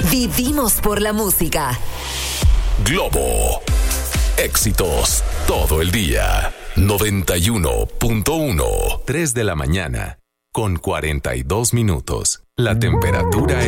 Vivimos por la música. Globo. Éxitos todo el día. 91.1. 3 de la mañana. Con 42 minutos. La temperatura